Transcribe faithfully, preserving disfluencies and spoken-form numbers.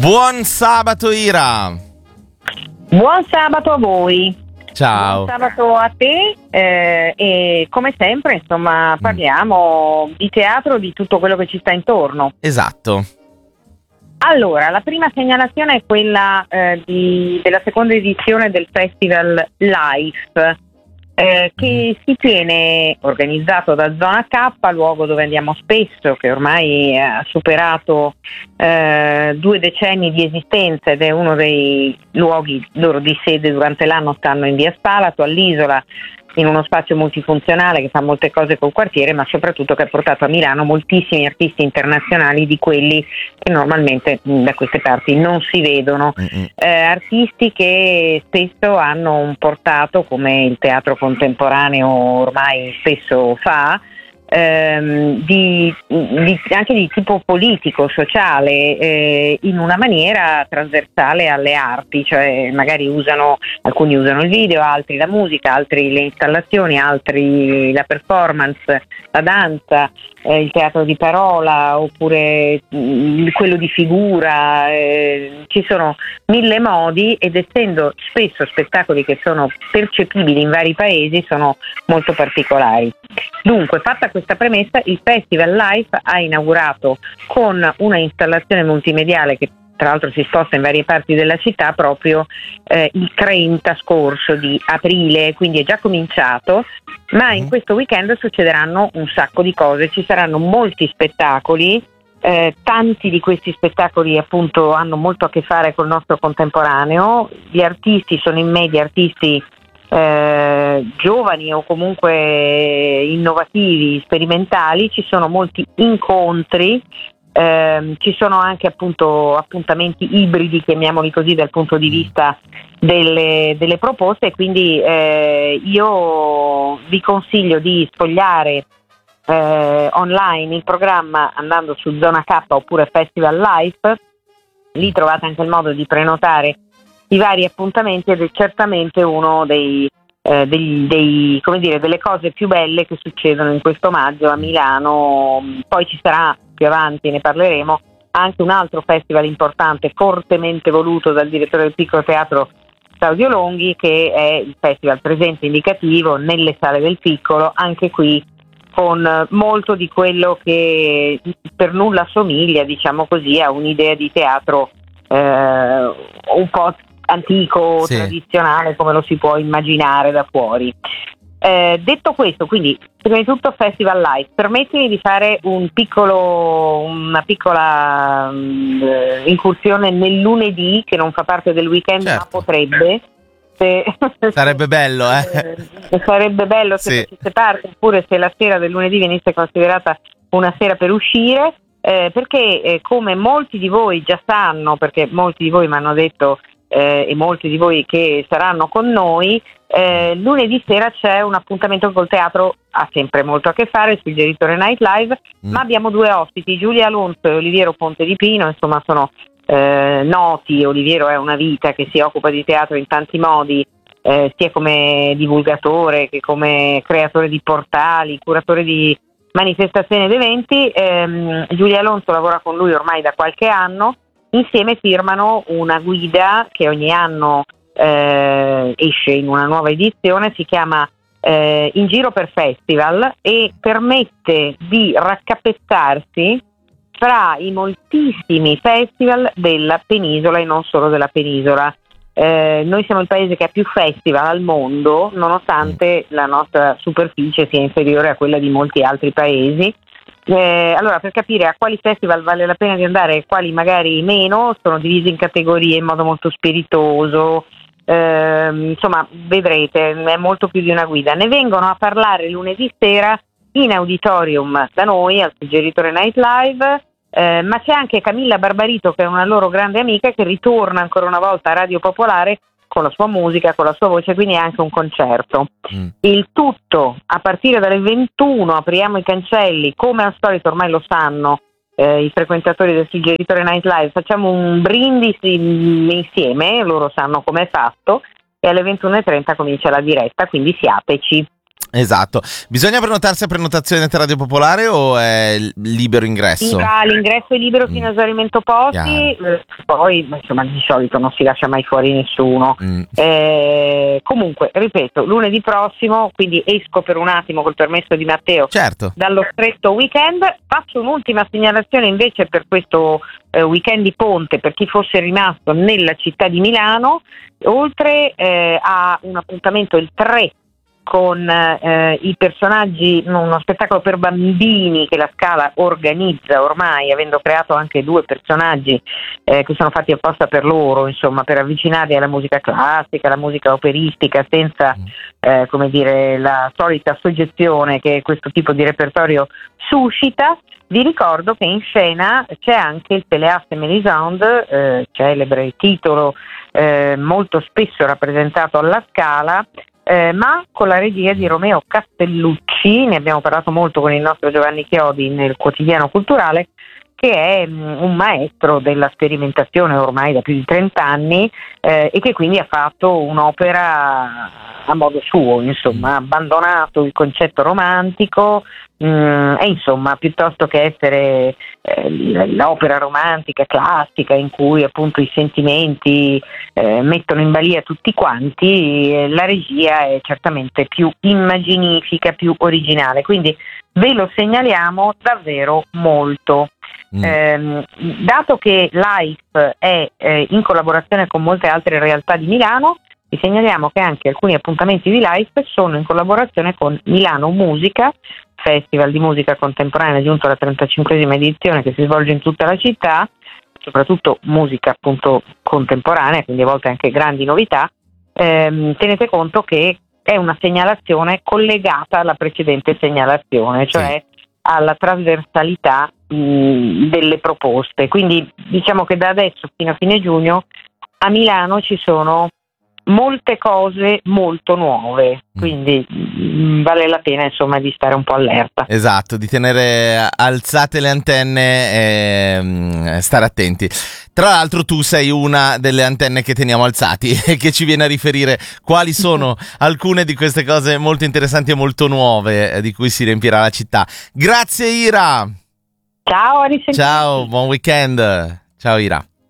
Buon sabato Ira. Buon sabato a voi. Ciao. Buon sabato a te eh, e come sempre insomma parliamo mm. di teatro, di tutto quello che ci sta intorno. Esatto. Allora, la prima segnalazione è quella eh, di, della seconda edizione del Festival Life, eh, che si tiene organizzato da Zona K, luogo dove andiamo spesso, che ormai ha superato eh, due decenni di esistenza ed è uno dei luoghi loro di sede durante l'anno. Stanno in via Spalato, all'Isola, in uno spazio multifunzionale che fa molte cose col quartiere, ma soprattutto che ha portato a Milano moltissimi artisti internazionali, di quelli che normalmente da queste parti non si vedono, eh, artisti che spesso hanno portato, come il teatro contemporaneo ormai spesso fa, ehm, di, di, anche di tipo politico, sociale, eh, in una maniera trasversale alle arti, cioè magari usano, alcuni usano il video, altri la musica, altri le installazioni, altri la performance, la danza, eh, il teatro di parola, oppure mh, quello di figura, eh, ci sono mille modi, ed essendo spesso spettacoli che sono percepibili in vari paesi, sono molto particolari. Dunque, fatta questa premessa, il Festival Life ha inaugurato con una installazione multimediale che tra l'altro si sposta in varie parti della città proprio eh, il trenta scorso di aprile, quindi è già cominciato, ma in questo weekend succederanno un sacco di cose, ci saranno molti spettacoli, eh, tanti di questi spettacoli appunto hanno molto a che fare col nostro contemporaneo, gli artisti sono in media artisti Eh, giovani o comunque innovativi, sperimentali, ci sono molti incontri, ehm, ci sono anche appunto appuntamenti ibridi, chiamiamoli così, dal punto di vista delle, delle proposte, quindi eh, io vi consiglio di sfogliare eh, online il programma andando su Zona K oppure Festival Life, lì trovate anche il modo di prenotare i vari appuntamenti ed è certamente uno dei, eh, dei, dei come dire, delle cose più belle che succedono in questo maggio a Milano. Poi ci sarà più avanti, ne parleremo, anche un altro festival importante fortemente voluto dal direttore del Piccolo Teatro Claudio Longhi, che è il Festival Presente Indicativo nelle sale del Piccolo, anche qui con molto di quello che per nulla somiglia, diciamo così, a un'idea di teatro eh, un po' antico, sì, tradizionale, come lo si può immaginare da fuori. Eh, detto questo, quindi prima di tutto Festival Live, permettimi di fare un piccolo, una piccola um, incursione nel lunedì, che non fa parte del weekend, certo, ma potrebbe. Se, sarebbe bello, eh? eh sarebbe bello se sì. facesse parte, oppure se la sera del lunedì venisse considerata una sera per uscire, eh, perché eh, come molti di voi già sanno, perché molti di voi mi hanno detto Eh, e molti di voi che saranno con noi, eh, lunedì sera c'è un appuntamento col teatro, ha sempre molto a che fare, il Suggeritore Night Live, mm. ma abbiamo due ospiti, Giulia Alonso e Oliviero Ponte di Pino, insomma sono eh, noti. Oliviero è una vita che si occupa di teatro in tanti modi, eh, sia come divulgatore che come creatore di portali, curatore di manifestazioni ed eventi. eh, Giulia Alonso lavora con lui ormai da qualche anno. Insieme firmano una guida che ogni anno eh, esce in una nuova edizione, si chiama eh, In Giro per Festival, e permette di raccapezzarsi fra i moltissimi festival della penisola e non solo della penisola. Eh, noi siamo il paese che ha più festival al mondo, nonostante la nostra superficie sia inferiore a quella di molti altri paesi. Eh, allora, per capire a quali festival vale la pena di andare e quali magari meno, sono divisi in categorie in modo molto spiritoso, eh, insomma vedrete, è molto più di una guida. Ne vengono a parlare lunedì sera in auditorium da noi al Suggeritore Night Live, eh, ma c'è anche Camilla Barbarito, che è una loro grande amica, che ritorna ancora una volta a Radio Popolare con la sua musica, con la sua voce, quindi è anche un concerto. Mm. Il tutto a partire dalle ventuno, apriamo i cancelli, come al solito ormai lo sanno eh, i frequentatori del Suggeritore Night Live, facciamo un brindisi insieme, loro sanno com'è fatto, e alle ventuno e trenta comincia la diretta, quindi siateci. Esatto. Bisogna prenotarsi a prenotazione di Radio Popolare o è libero ingresso? Ira, l'ingresso è libero fino a esaurimento posti, eh, poi insomma di solito non si lascia mai fuori nessuno. Mm. Eh, comunque, ripeto, lunedì prossimo, quindi esco per un attimo col permesso di Matteo, certo, dallo stretto weekend. Faccio un'ultima segnalazione invece per questo eh, weekend di ponte, per chi fosse rimasto nella città di Milano, oltre eh, a un appuntamento il tre con eh, i personaggi, uno spettacolo per bambini che la Scala organizza ormai, avendo creato anche due personaggi eh, che sono fatti apposta per loro, insomma, per avvicinarli alla musica classica, alla musica operistica, senza eh, come dire la solita soggezione che questo tipo di repertorio suscita. Vi ricordo che in scena c'è anche il Téléacte Mélisande, eh, celebre titolo eh, molto spesso rappresentato alla Scala, Eh, ma con la regia di Romeo Castellucci. Ne abbiamo parlato molto con il nostro Giovanni Chiodi nel Quotidiano Culturale, che è mh, un maestro della sperimentazione ormai da più di trenta anni eh, e che quindi ha fatto un'opera a modo suo, insomma, ha abbandonato il concetto romantico mh, e insomma, piuttosto che essere eh, l'opera romantica classica in cui appunto i sentimenti eh, mettono in balia tutti quanti, eh, la regia è certamente più immaginifica, più originale, quindi ve lo segnaliamo davvero molto. Mm. Eh, dato che Life è eh, in collaborazione con molte altre realtà di Milano, vi segnaliamo che anche alcuni appuntamenti di Life sono in collaborazione con Milano Musica, festival di musica contemporanea giunto alla trentacinquesima edizione, che si svolge in tutta la città, soprattutto musica appunto contemporanea, quindi a volte anche grandi novità. Eh, tenete conto che è una segnalazione collegata alla precedente segnalazione, cioè sì, alla trasversalità mh, delle proposte. Quindi diciamo che da adesso fino a fine giugno a Milano ci sono molte cose molto nuove, quindi mh, vale la pena insomma di stare un po' allerta. Esatto, di tenere alzate le antenne e mh, stare attenti. Tra l'altro tu sei una delle antenne che teniamo alzati e che ci viene a riferire quali sono alcune di queste cose molto interessanti e molto nuove eh, di cui si riempirà la città. Grazie Ira! Ciao, a risentirci. Ciao, buon weekend. Ciao Ira.